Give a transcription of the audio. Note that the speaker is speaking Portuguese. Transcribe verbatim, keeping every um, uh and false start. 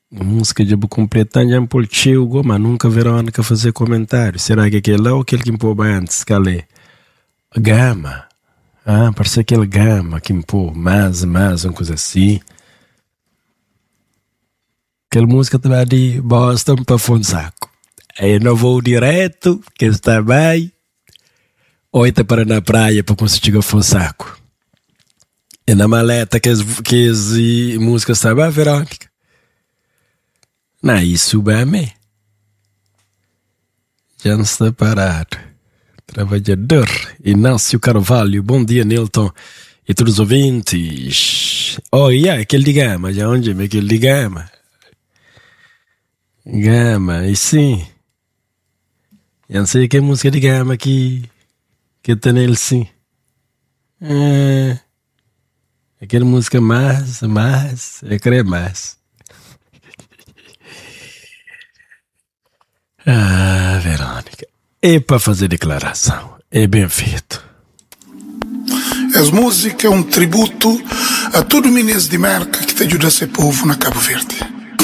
Música de completar já empolcheu, mas nunca Verônica fazer comentário. Será que aquele é ou aquele que empou antes? Calê? Gama. Ah, parece aquele gama que impô mais, mais, uma coisa assim. Aquela música também de Boston para Fonsaco. Aí não vou direto, que está bem. Oita para na praia para conseguir Fonsaco. E na maleta que as, que as músicas estavam, Verônica. Não, isso bem. Já não está parado. Trabalhador. Inácio Carvalho. Bom dia, Nilton. E todos os ouvintes. Oh, yeah, aquele de Gama. Já onde é aquele de Gama? Gama, e sim. Já não sei que música de Gama que que tá nele, sim. É, aquela música mais, mais, eu creio mais. Ah, Verônica. É para fazer declaração. É bem feito. As músicas é um tributo a todo o Minas de Merca que te ajuda a ser povo na Cabo Verde.